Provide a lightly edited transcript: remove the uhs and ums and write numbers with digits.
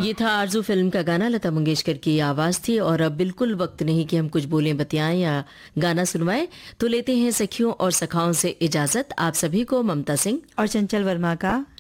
ये था आरज़ू फिल्म का गाना, लता मंगेशकर की आवाज थी। और अब बिल्कुल वक्त नहीं कि हम कुछ बोलें, बतियाएं या गाना सुनवाएं, तो लेते हैं सखियों और सखाओं से इजाजत। आप सभी को ममता सिंह और चंचल वर्मा का